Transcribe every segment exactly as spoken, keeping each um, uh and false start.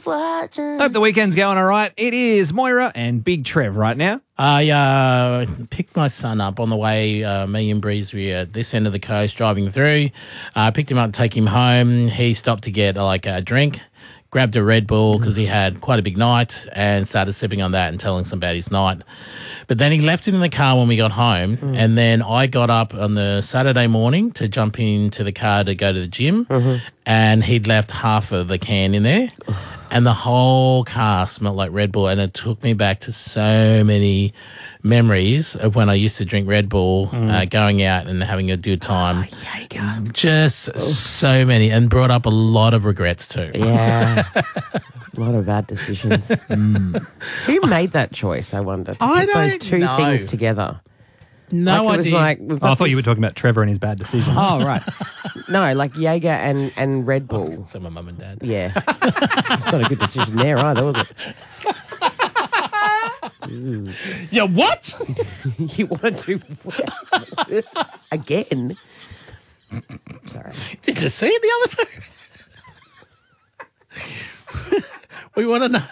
Hope the weekend's going all right. It is Moira and Big Trev right now. I uh, picked my son up on the way, uh, me and Breeze were at this end of the coast driving through. I uh, picked him up to take him home. He stopped to get like a drink, grabbed a Red Bull because he had quite a big night and started sipping on that and telling us about his night. But then he left it in the car when we got home, mm. and then I got up on the Saturday morning to jump into the car to go to the gym, mm-hmm. and he'd left half of the can in there. And the whole car smelled like Red Bull, and it took me back to so many memories of when I used to drink Red Bull, mm. uh, going out and having a good time. Oh, yeah, Just Oof. so many, and brought up a lot of regrets too. Yeah, a lot of bad decisions. mm. Who made that choice, I wonder, to I put don't those two know. things together? No like idea. Like, oh, I thought you were talking about Trevor and his bad decisions. Oh, right. No, like Jaeger and, and Red Bull. So my mum and dad. Yeah. It's not a good decision there either, was it? Yeah, what? You want to do what? Again? Sorry. Did you see it the other day? We want to know.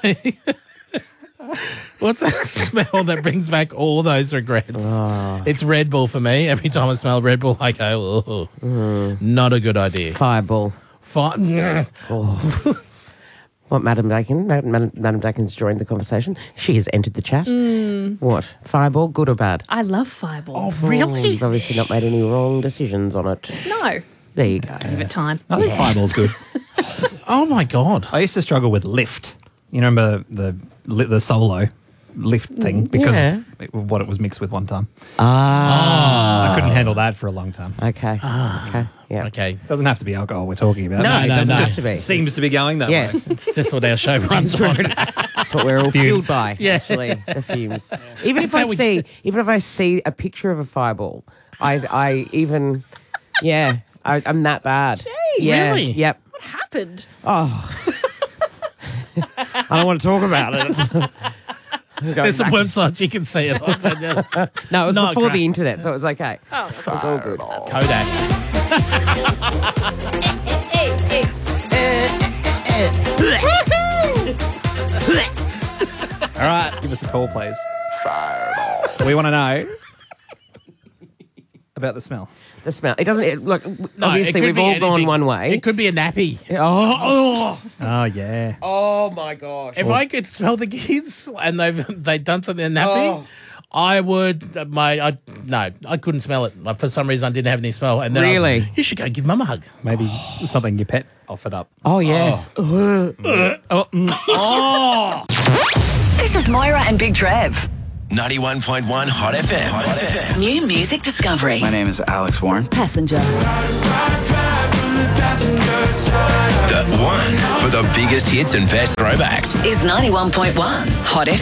What's that smell that brings back all those regrets? Oh. It's Red Bull for me. Every time I smell Red Bull, I go, oh, mm. not a good idea. Fireball. Fire. Oh. What, Madam Dakin? Madam, Madam, Madam Dakin's joined the conversation. She has entered the chat. Mm. What? Fireball, good or bad? I love Fireball. Oh, really? Oh, you've obviously not made any wrong decisions on it. No. There you go. Give it time. I think Fireball's good. Oh, my God. I used to struggle with Lift. You remember the the solo Lift thing because yeah. of what it was mixed with one time. Ah. I couldn't handle that for a long time. Okay. Ah. Okay. Yeah. Okay. It doesn't have to be alcohol we're talking about. No, No, it no, doesn't no. have to be. Seems to be going that Yes. way. It's just what our show runs on. That's what we're all Fumes. fueled by, Yeah. actually, the fumes. Even if That's I how we- see even if I see a picture of a fireball, I I even yeah, I, I'm that bad. Gee, yeah. really? Yep. What happened? Oh. I don't want to talk about it. There's some websites you can see it on. But it's No, it was not before great. the internet, so it was okay. Oh, that's It was all good. Kodak. hey, hey. All right, give us a call, please. So we want to know about the smell. The smell. It doesn't. It, look, No, obviously it could we've be all gone anything. one way. It could be a nappy. Oh, oh, Oh, yeah. oh my gosh! If I could smell the kids and they've they'd done something in a nappy, Oh. I would. My I no, I couldn't smell it. Like, for some reason, I didn't have any smell. And then I- Really? you should go give mum a hug. Maybe s- something your pet offered up. Oh yes. Oh, mm. This is Moira and Big Trev. ninety-one point one Hot F M. Hot F M. New music discovery. My name is Alex Warren. Passenger. The one for the biggest hits and best throwbacks. Is ninety-one point one Hot F M.